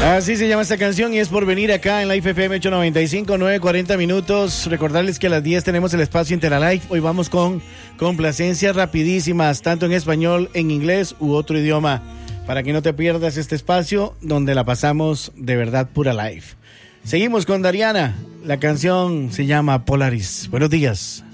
Así se llama esta canción y es por venir acá en Live FM 895, 9:40 minutos. Recordarles que a las 10 tenemos el espacio Interalive. Hoy vamos con complacencias rapidísimas, tanto en español, en inglés u otro idioma, para que no te pierdas este espacio donde la pasamos de verdad pura live. Seguimos con Dariana. La canción se llama Polaris. Buenos días.